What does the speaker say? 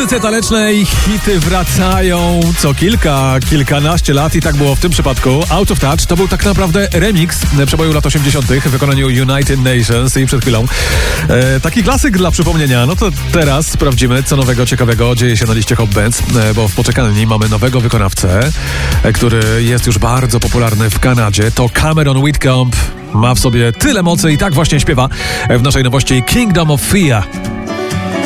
muzyce tanecznej hity wracają co kilkanaście lat i tak było w tym przypadku. Out of Touch to był tak naprawdę remix przeboju lat 80. w wykonaniu United Nations i przed chwilą taki klasyk dla przypomnienia. No to teraz sprawdzimy, co nowego, ciekawego dzieje się na liście Hot Dance, bo w poczekalni mamy nowego wykonawcę, który jest już bardzo popularny w Kanadzie. To Cameron Whitcomb. Ma w sobie tyle mocy i tak właśnie śpiewa w naszej nowości Kingdom of Fear.